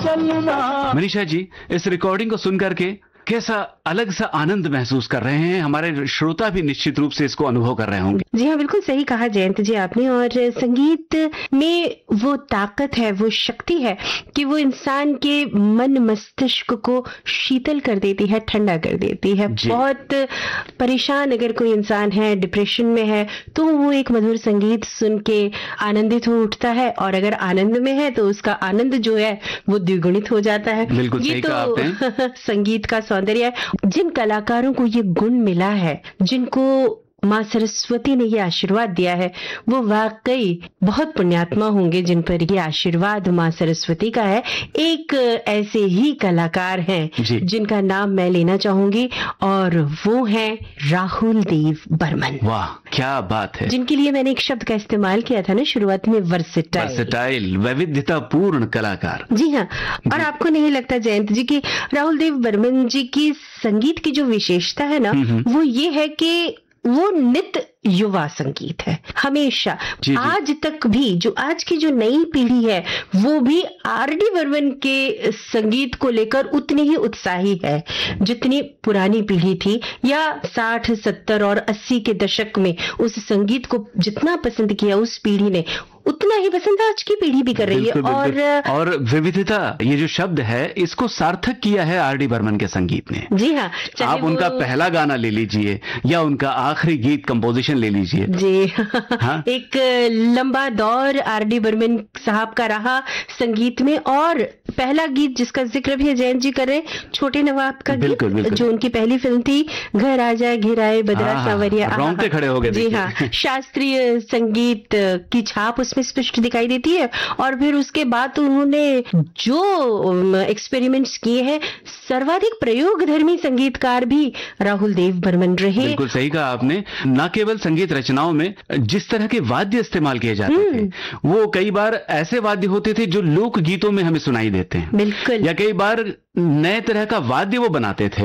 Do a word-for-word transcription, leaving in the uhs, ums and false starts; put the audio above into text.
चलना। मनीषा जी, इस रिकॉर्डिंग को सुन करके कैसा अलग सा आनंद महसूस कर रहे हैं? हमारे श्रोता भी निश्चित रूप से इसको अनुभव कर रहे होंगे। जी हाँ, बिल्कुल सही कहा जयंत जी आपने। और संगीत में वो ताकत है, वो शक्ति है कि वो इंसान के मन मस्तिष्क को शीतल कर देती है, ठंडा कर देती है। बहुत परेशान अगर कोई इंसान है, डिप्रेशन में है, तो वो एक मधुर संगीत सुन के आनंदित हो उठता है, और अगर आनंद में है तो उसका आनंद जो है वो द्विगुणित हो जाता है। बिल्कुल ये सही तो कहा आपने। संगीत का सौंदर्य है। जिन कलाकारों को ये गुण मिला है, जिनको माँ सरस्वती ने ये आशीर्वाद दिया है, वो वाकई बहुत पुण्यात्मा होंगे जिन पर ये आशीर्वाद माँ सरस्वती का है। एक ऐसे ही कलाकार हैं जिनका नाम मैं लेना चाहूंगी, और वो हैं राहुल देव बर्मन। वाह, क्या बात है। जिनके लिए मैंने एक शब्द का इस्तेमाल किया था ना शुरुआत में, वर्सेटाइल। वर्सेटाइल, वैविध्यतापूर्ण कलाकार। जी हाँ। और आपको नहीं लगता जयंत जी कि राहुल देव बर्मन जी की संगीत की जो विशेषता है ना, वो ये है कि वो नित्य युवा संगीत है हमेशा। जी जी। आज तक भी जो आज की जो नई पीढ़ी है, वो भी आर डी बर्मन के संगीत को लेकर उतनी ही उत्साही है जितनी पुरानी पीढ़ी थी, या साठ सत्तर और अस्सी के दशक में उस संगीत को जितना पसंद किया उस पीढ़ी ने, उतना ही पसंद आज की पीढ़ी भी कर रही है। और और विविधता, ये जो शब्द है, इसको सार्थक किया है आर डी बर्मन के संगीत ने। जी हाँ। आप उनका पहला गाना ले लीजिए या उनका आखिरी गीत कंपोजिशन ले लीजिए। जी हाँ? एक लंबा दौर आर डी बर्मन साहब का रहा संगीत में, और पहला गीत जिसका जिक्र भी जयंत जी कर रहे, छोटे नवाब का गीत, जो उनकी पहली फिल्म थी, घर आ जाए घिराए बदरा सांवरिया। रोंगटे खड़े हो गए। जी हाँ, शास्त्रीय संगीत की छाप उसमें स्पष्ट दिखाई देती है। और फिर उसके बाद उन्होंने जो एक्सपेरिमेंट्स किए हैं, सर्वाधिक प्रयोगधर्मी संगीतकार भी राहुल देव बर्मन रहे। बिल्कुल सही कहा आपने। न केवल संगीत रचनाओं में जिस तरह के वाद्य इस्तेमाल किए जाते थे, वो कई बार ऐसे वाद्य होते थे जो लोक गीतों में हमें सुनाई देते हैं। बिल्कुल। या कई बार नए तरह का वाद्य वो बनाते थे।